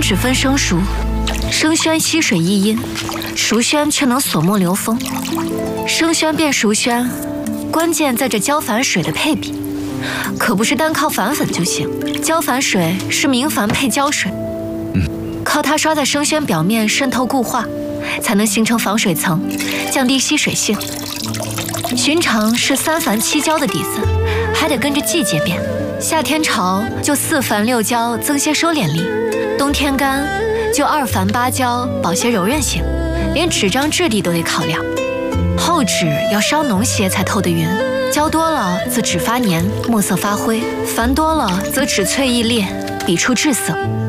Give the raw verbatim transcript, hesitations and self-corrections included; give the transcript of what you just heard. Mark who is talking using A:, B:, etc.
A: 只分生熟，生宣吸水抑阴，熟宣却能锁墨流风。生宣变熟宣，关键在这焦矾水的配比，可不是单靠矾粉就行。焦矾水是明矾配焦水，
B: 嗯，
A: 靠它刷在生宣表面渗透固化，才能形成防水层，降低吸水性。寻常是三矾七焦的底子，还得跟着季节变。夏天潮就四矾六焦增些收敛力，冬天干就二矾八焦保些柔韧性。连纸张质地都得考量，厚纸要稍浓些才透得匀，胶多了则纸发黏，墨色发灰；矾多了则纸脆易裂，笔触滞涩。